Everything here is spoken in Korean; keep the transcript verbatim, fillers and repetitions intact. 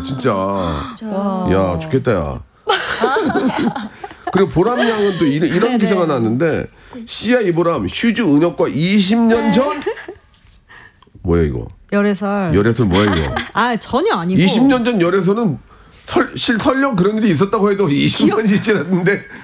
진짜. 진짜. 야, 좋겠다, 야. 그리고 보람 양은 또 이런, 이런 기사가 나왔는데, 시아 이보람 슈즈 은혁과 이십 년 전? 뭐야, 이거? 열애설. 열애설 뭐야, 이거? 아, 전혀 아니고. 이십 년 전 열애설은 설, 실, 설령 그런 일이 있었다고 해도 이십 년이 지났는데,